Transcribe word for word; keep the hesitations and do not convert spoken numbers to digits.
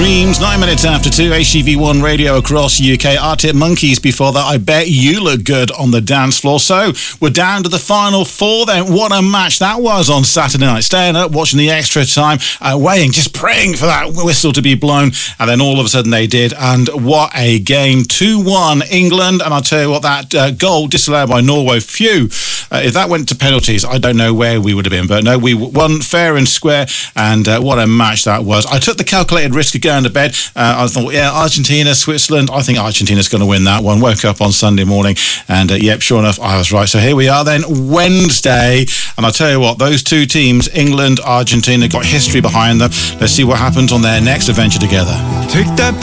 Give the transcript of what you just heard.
Dreams, nine minutes after two, H T V one radio across U K. Arctic Monkeys before that. I bet you look good on the dance floor. So we're down to the final four then. What a match that was on Saturday night. Staying up, watching the extra time, uh, waiting, just praying for that whistle to be blown. And then all of a sudden they did. And what a game. two one England. And I'll tell you what, that uh, goal disallowed by Norway, phew. Uh, if that went to penalties, I don't know where we would have been. But no, we won fair and square. And uh, what a match that was. I took the calculated risk of going to bed. Uh, I thought, yeah, Argentina, Switzerland. I think Argentina's going to win that one. Woke up on Sunday morning and, uh, yep, sure enough, I was right. So here we are then, Wednesday. And I'll tell you what, those two teams, England, Argentina, got history behind them. Let's see what happens on their next adventure together. Take that